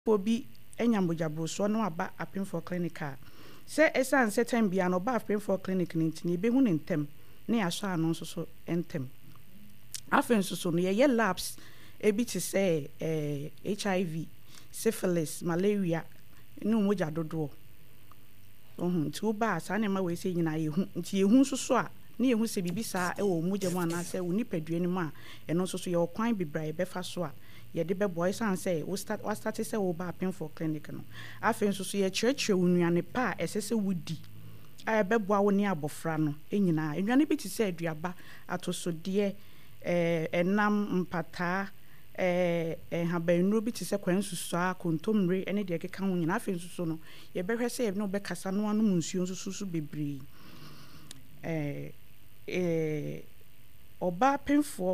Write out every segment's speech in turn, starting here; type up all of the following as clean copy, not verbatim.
Obi enyambojabro so no aba apemfo clinic a se esan certain bia no ba apemfo clinic ni ntini be hu ne ntem na ya so ano so entem afen so no ye labs ebi ti say HIV syphilis malaria no moja dodo nti wo ba sa na ma we se nyina ye hu nti ye hu so a na ye hu se bibisa e wo moja mu ana se wo nipadua ni mu a eno so ye okwan bibrai be fa so a ye de be boy san say we start say wo ba apemfo clinic no afen so ye church unuane pa esese wudi a be boa wo ne abofra no enyina enuane bi ti say aduaba atosode enam mpata habanuro bi ti say kwansusu a kontomre ene de keka ho nyina afen so no ye behwe say ye no be kasa no anu nsuo susu bebre oba apemfo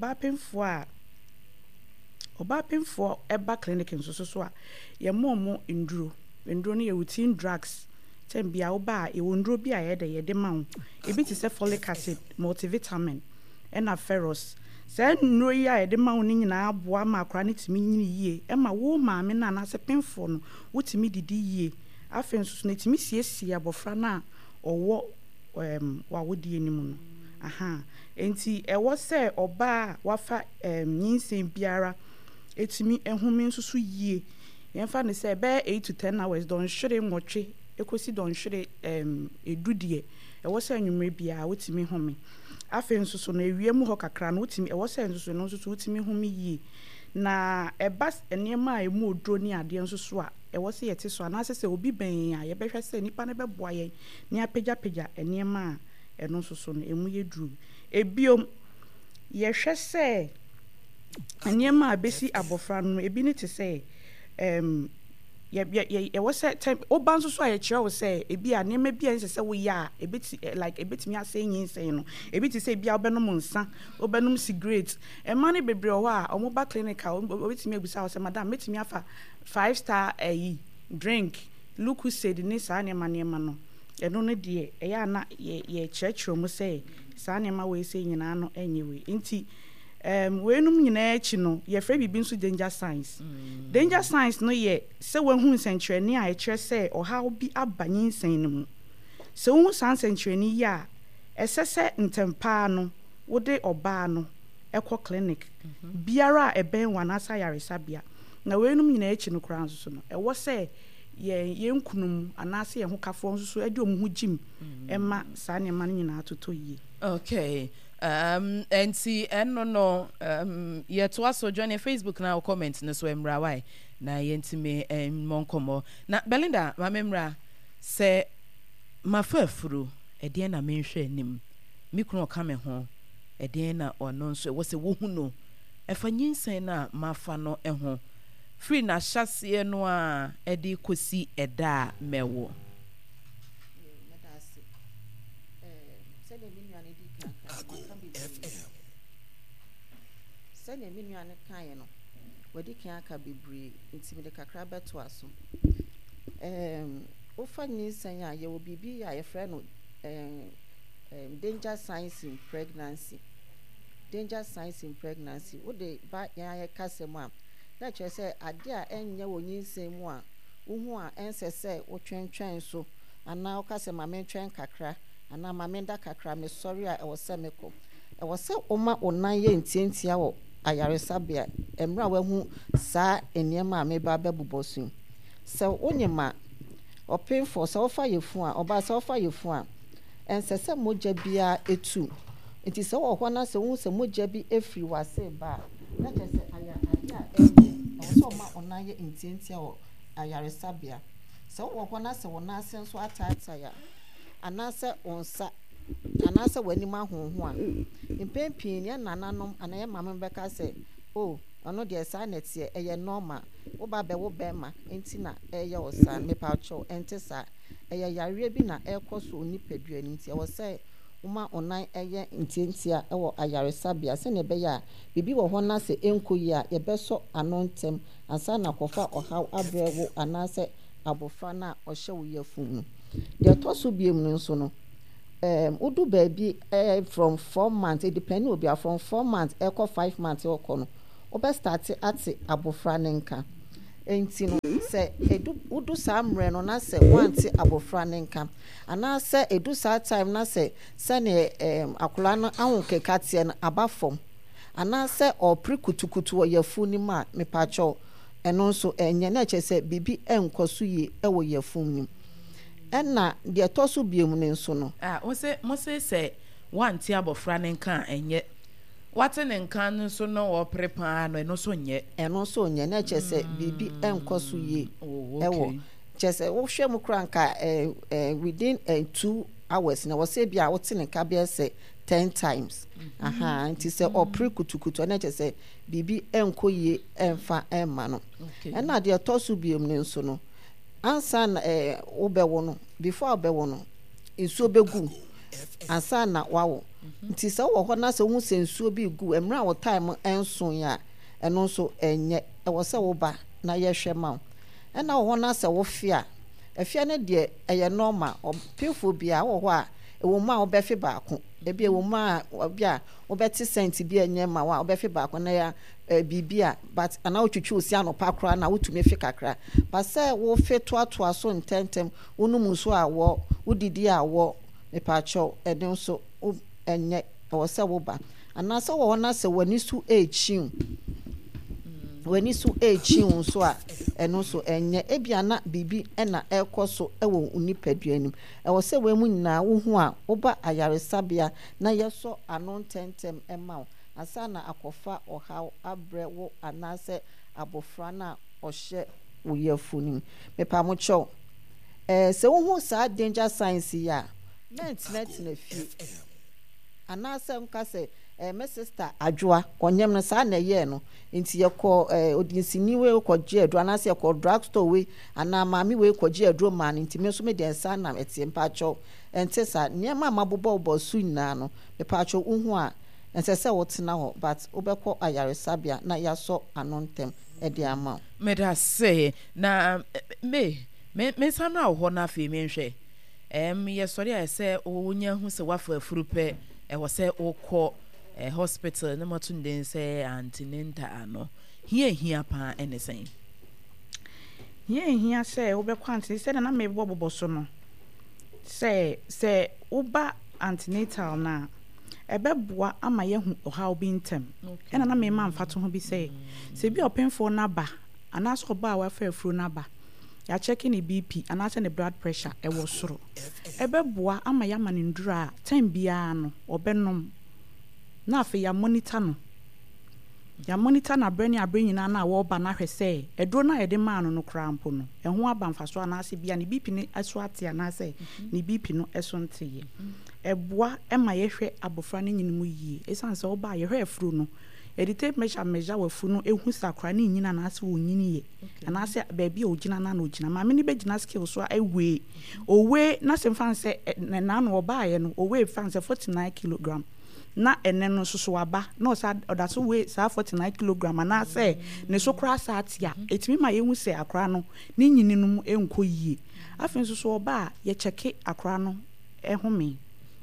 eba clinic nso so a ye momo nduro no ye routine drugs tembia oba e wonduro bi a ye de ma wo ebi ti say folic acid multivitamin ena ferrous say nnuro yi a ye de ma wo ni nyina aboa ma akra ne timi nyini yie e ma wo maame na na se penfo no wotimi didi yie afen so ne timi siesie abofra na owo wa wodi enimu no aha enti e wo say oba wafa nyinsen biara etimi ehumi nsusu yie yemfa ne say be 8 to 10 hours don hwere nwotwe ekosi don hwere edudie e wo say anwumre bia wotimi home afen nsusu na ewiem ho kakra na wotimi e wo say nsusu no nsusu wotimi home yie na ebas enema a emu odro ni ade nsusu a e wo say yete so na se obi ben a ye behwe say nipa ne beboa ye ni apagya enema a eno nsusu no emu yedru ebiom ye hwe say enema abesi abofra no ebi ne te say ye was say obanso so a kire wo say ebi a nema bia nse say wo ya ebeti like ebetimi ase yin say no ebeti say bia obenom nsa obenom cigarette emane bebre ho a omoba clinical obetimi agusa wo say madam metimi afa 5-star drink look who said ni sa nema no eno ne de eya na ye church mo say sa nema we say nyina no enyewe nti wenum nyina echi no ye frɛ bibi nso danger signs danger signs no ye se wahu nsɛnkyerɛne a ɛkyerɛ sɛ ɔhaw bi aba nyinsen no mu se wo san nsɛnkyerɛne yi a ɛsɛ sɛ ntempa no wode ɔbaa no ɛkɔ clinic biara a ɛbɛn wana sa yaresabea na wenum nyina echi no kora nso no ɛwɔ sɛ ye nkunum anase ye ho kafo nso so ade omu ho jim ɛma saa ne ma nyina atoto yie okay and see no ye to us so join Facebook now comment no so emra why na yentime monkomo na Belinda ma memra se mafafuru ede na menhwe anim mikunu ka me ho ede na ono nso wo se wo hu no efa nyinsen na mafa no ho free na hyase no a ede kosi eda mewo sene minuane kan no wadi kan aka bebre ntimi de kakra beto aso ofa nyinsan a ye wo bibi a ye frɛ no danger signs in pregnancy wo de ba ya ye kasem a na kyerɛ sɛ ade a enye wo nyinsan mu a wo hu a ense sɛ wo twentwen so ana wo kasem ma mentwen kakra ana ma menda kakra me sorry a ɛwɔ sɛ mekɔ ɛwɔ sɛ oma onan ye ntientia wo ayaresabea emra wahu saa eniema ameba bebubosun sɛ onyema opinfo sɛ ofa yefu a oba sɛ ofa yefu a ensese moja bia etu nti sɛ wo hɔ na sɛ hu sɛ moja bi efri wase ba na kyɛ sɛ aya ɛwɔ sɛ oma onan ye ntientia wo ayaresabea sɛ wo hɔ na sɛ wo na ase nso atata ya anase onsa anase wanima honho a impempin ne nananom anaye mamem beka se oh ono de sa netie eye normal wo ba be wo be ma enti na eye osa mepa cho enti sa eye yare bi na ekoso onipadua nti e wo se uma onan eye ntientia e wo ayaresabia se ne be ya bibi wo ho na se enkoyi a ye beso anontem ansa na kofa ohaw abrewo anase abofra na ohye wo yafunu de toso biem no nso no udu baby from 4 months it depend will be from 4 months echo 5 months oko no obe start at abofra nenka enti no se udu saa mre no na se wanti abofra ne nka ana se edu saa time na se ne akola no ahokeka tie no abafom ana se opri kutukutu wo yafu ni ma mepacho eno nso enye na che se bibi enkoso yi ewo yafu nim enna de toso biemu ne nso no mo se wanti abofra ne nka enye wate ne nka nso no wo prepare no eno so nye na che se bibi enkoso yi ewo che se wo hwe mu kra nka within 2 hours na wo se bia wo te ne ka bia se 10 times nti se opre kutukutu na che se bibi enkoye enfa emma no na de toso biemu ne nso no ansa na obewo no before obewo no nsuo begu ansa na wawo nti se wo ho na se hu se nsuo bi gu emra wo time enso ya eno nso enye wo se wo ba na ye hwe ma na wo ho na se wo fia afia ne de eye normal opefo bia wo ho a ewo ma wo befe baako ebi ewo ma bia wo beti cent bi enye ma wa wo befe baako na ya bibia but ana otwetwe osi anopa kra na wotumi fe kakra but say wo fe toatoa so ntentem wonum so a wo wodidi a wo mepacho eden so enye wo se wo ba ana se wo na se wani su echin so a eno so enye ebia na bibi na ekoso ewo unipaduanim ewo se we mu nyina wo hu a wo ba ayaresabia na yeso ano ntentem ema asa na akofa ohaw abre wo anase abofra na ohye wo yafunim mepa mo cho se wo hu sa danger signs ya net na fie anase nka se my sister adwoa onyem no sa na ye no nti ye ko odinsini we ko je adwo anase ye ko drugstore we ana maami we ko je adwo man nti me so me den sa na etie mpa cho ente sa niam mabobo obosu nyina no me pa cho uhu a ense se wotena ho but obekọ ayaresabia na yaso anontem e de ama me da say na me sana ho na fe me hwe ye sori a se onya hu se wafa afurupe e wo se okọ hospital na matunde se antenatal ano hia pa anything hia se obekọ anti se na me bobo so no se uba antenatal na ebeboa ama yehu ohaw bi ntem ena na me ma mfato ho bi se bi openfo na ba anaso ba wa fa afuro na ba ya check ni BP anase ne blood pressure e wo soro ebeboa ama ya ma ne ndura time bia no obenom na afi ya monitor na brani abrenyina na wo ba na hwese edro na yede ma no krampo no eho aba mfaso anase bia ne BP ne eso ate anase ne BP no eso nteye eboa ema yehwe abofra ne nyinimu yie esanse wo ba yehwe afuro no edite measure wafu no ehu sakra ne nyina na ase wo nyini ye anase baabi ogina na ogina ma me ne begina skill so ewe owe na se fanse na no oba ye no owe fanse 49 kg na ene no so aba na osa odaso we sa 49 kg na se ne so kra sa atia etimi ma yehu se akra no ne nyini no enko yie afin so oba ye cheke akra no ehome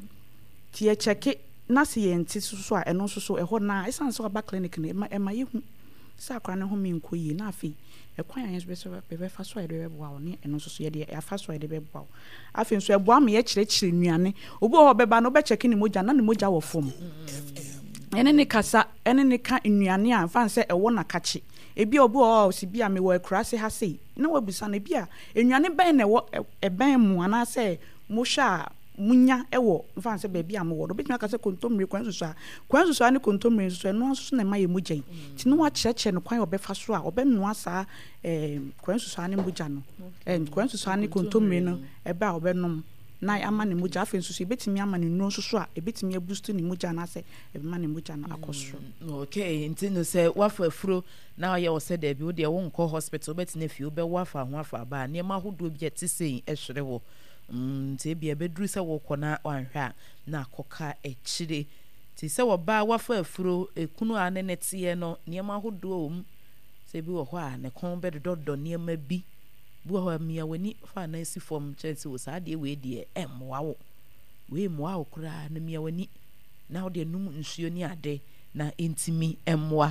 ti ye cheke na se ye nti so a eno so eho na esan so aba clinic ne ema yehu sa akra ne home enko yie na afi ekwan yan so be fa so ede be boa ne eno so ye de afa so ede be boa afin so eboa me ye kirekire nuane obo ho beba no be cheke ni moja na ne moja wo fom ene ne kasa ene ne ka nuane a fan se ewo na kache ebi obo o si bia me wo akurase ha sei na wabisa na bia nuane ben na wo eben mu ana se mo hwa munya ewo fan se ba bia mo wo do betuma kasa kontomre kwansusu ani kontomre so no so na maye moja yi ti no wa cheche no kwan obefa so a obenoa sa kwansusu ani moja no kwansusu ani kontomre no eba obenom na ama ne moja afen so betimi ama ne no so a betimi boost ne moja na se ebema ne moja na akosoro okay ntino se wafa afuro na ye wo se da bi wo de wo nko hospital betina fi wo be wafa ho afa ba ne ma hodo bi etisen ehwere wo nti bia bedru se wo kona wanhwa na akoka echire ti se wo ba wafa afuro ekunu ane netie no niam ahodo om se bi wo ho a ne kon be dodo niam bi bu ho mia wani fa na si form chance wo sa de we de emwa wo we mwa wo kura na mia wani na wo de num nsuo ni ade na intimi emwa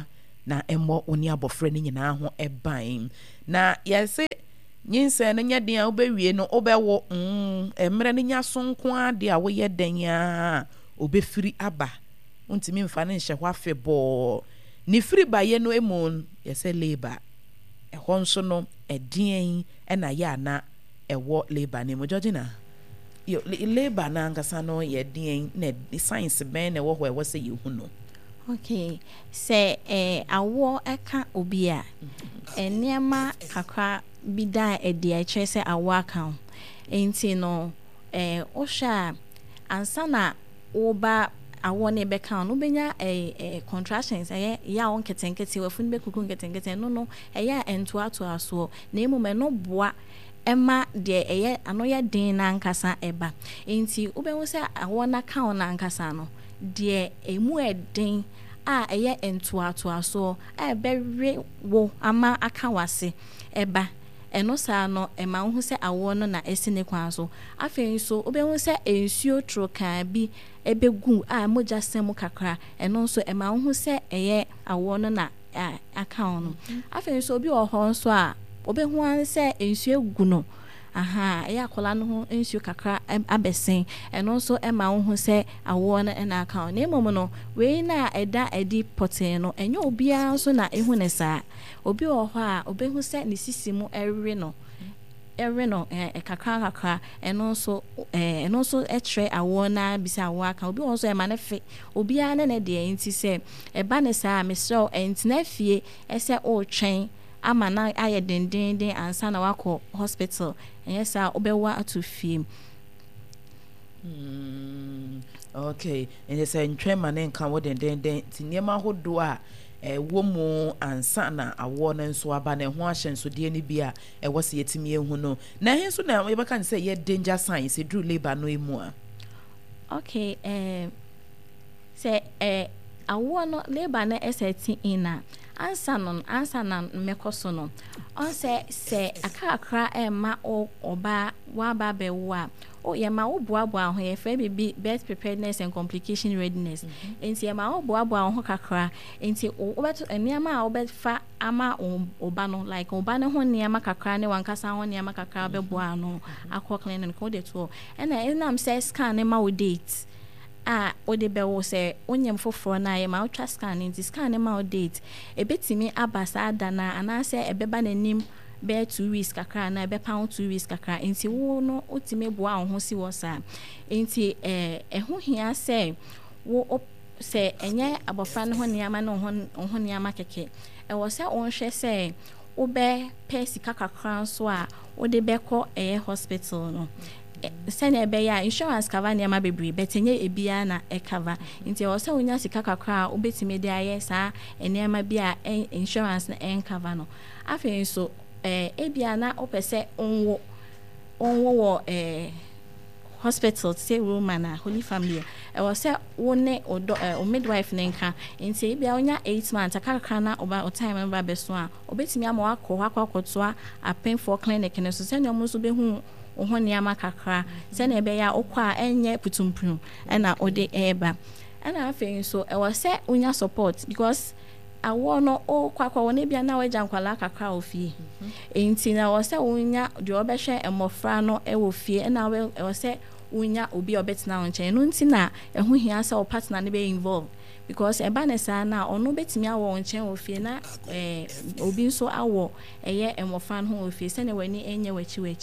na emo oni abofre ne nyina ho eban na yɛse nyinse no nya den a obewie no obewo emre ne nya sonko ade a woyɛ den a obefiri aba untimi mfa ne nhye hɔ afebɔ ne firi baye no emun yɛse labor ɛhɔ nso no ɛdien ɛna yɛ ana ɛwɔ labor ne mo Georgina yo labor na nkasa no yɛ dien na science bɛn na ɛwɔ hɔ ɛwɔ sɛ yɛhu no. Okay, say awo eka obi a nneɛma kakra bi da edi a kyerɛ sɛ awo aka enti no ohwa ansa na woba awo ne bɛka no benya contractions ya on ketenkete wafun be kuku ketenkete no ɛyɛ entoatoa so na emu no boa ɛma de ɛyɛ ano yɛ den na nkasa ɛba enti wobɛhu sɛ awo na ka na nkasa no de emu ɛden a ɛyɛ entoatoa so a ɛbɛwe wo ama aka wase ɛba ɛno saa no ɛma wo hu sɛ awo no na ɛsi ne kwan so afei so wobɛhu sɛ ensuo tro kan bi ɛbɛgu a mogya sɛm kakra ɛno nso ɛma wo hu sɛ ɛyɛ awo no na aka no afei so obi wɔ hɔ nso a wobɛhu an sɛ ensuo gu no ɛyɛ akola no ho ensuo kakra abɛsen ɛno nso ɛma wo hu sɛ awo no ɛna aka na emom no wei na ɛda adi poten no ɛnyɛ obiara nso na ehu ne saa obi wɔ hɔ a obɛhu sɛ ne sisi mu ɛwe no kakra ɛno nso ɛkyerɛ awo na bisa awo aka obi wɔ nso ɛma ne fe obiara ne deɛ nti sɛ ɛba ne saa mesrɛ ɛntina fie ɛsɛ ɔtwɛn ama na ayɛ dendenden ansa na wakɔ hospital ɛyɛ saa obɛwa ato fie okay and sɛ ntwɛn ma ne nka wo dendenden ti nneɛma ahodoɔ a ɛwɔ mu ansa na awo no nso aba na ho ahyɛnsodeɛ no bi a ɛwɔ sɛ yɛtumi ehu no na ɛhe nso na yɛbɛka ne sɛ yɛ danger signs ɛduru labor no emu a okay sɛ awo no labor no ɛsɛ in na ansa na mmekɔ so no on sɛ akakra ɛma ɔba waba bɛwo a yɛ ma wo boaboa ho yɛ fɛ bibi birth preparedness and complication readiness enti yɛ ma wo boaboa ho kakra enti wobɛto nneɛma a wobɛfa ama oba no like oba ne ho nneɛma kakra ne wankasa ho nneɛma kakra bɛboa no akɔ clinic ko de to ɛna ɛnam sɛ scan ne ma wo date ode bewo se onyem foforo na ye ma utwa scan nti scan ne ma o date ebetimi abasa adana anase ebeba nanim be 2 weeks kakra na ebe pound 2 weeks kakra nti wo no otime boa ho si wo sa nti eho hia se wo se enye abofra ne ho niama ne ho niama keke wo se onhwe se wo be pesika kakra so a wo de beko hospital no sene ebe ya insurance cover niama bebre betenye ebia na cover nti o se onya sika kakra obetime de aye saa niama bia insurance na cover no afi so ebia na opese onwo wo hospital say woman na Holy Family o se wone o midwife nenka nti ebia onya 8 months akakra na oba o time ba beso a obetime ama akwakotoa apenfo clinic ne so se ne omo so behu oho niama kakra se na ebe ya okwa enye putumpunu na ode eba na afei so e was say unya support because awo no okwa wona bia na waja nkwala kakra ofie enti na was say unya de obehwe emofra no e wo fie na e was say unya obi obetina onchen no nti na eho hia say o partner ne be involved because eba ne saa na ono betimi awo onchen ofie na obi nso awo eye emofra no ofie se na wani enye wachi